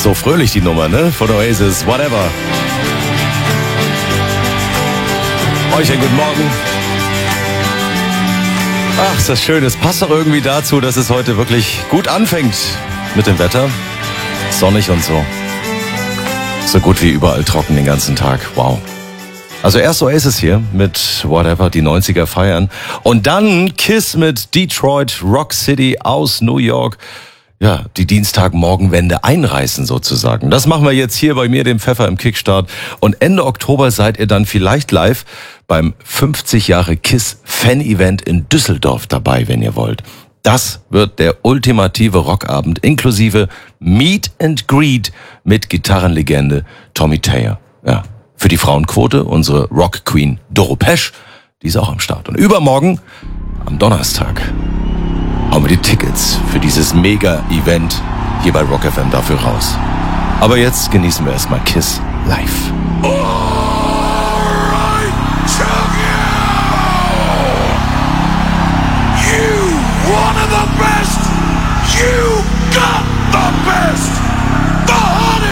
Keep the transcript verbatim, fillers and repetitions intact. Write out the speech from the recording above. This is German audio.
So fröhlich die Nummer, ne? Von Oasis, Whatever. Euch einen guten Morgen. Ach, ist das schön. Es passt doch irgendwie dazu, dass es heute wirklich gut anfängt mit dem Wetter. Sonnig und so. So gut wie überall trocken den ganzen Tag. Wow. Also erst Oasis hier mit Whatever, die neunziger feiern. Und dann Kiss mit Detroit Rock City aus New York. Ja, die Dienstagmorgenwende einreißen sozusagen. Das machen wir jetzt hier bei mir, dem Pfeffer im Kickstart. Und Ende Oktober seid ihr dann vielleicht live beim fünfzig Jahre Kiss Fan-Event in Düsseldorf dabei, wenn ihr wollt. Das wird der ultimative Rockabend inklusive Meet and Greet mit Gitarrenlegende Tommy Thayer. Ja, für die Frauenquote unsere Rock Queen Doro Pesch, die ist auch am Start. Und übermorgen, am Donnerstag, hauen wir die Tickets für dieses Mega-Event hier bei Rock F M dafür raus. Aber jetzt genießen wir erstmal Kiss live. All right, check it out. You one of the best. You got the best.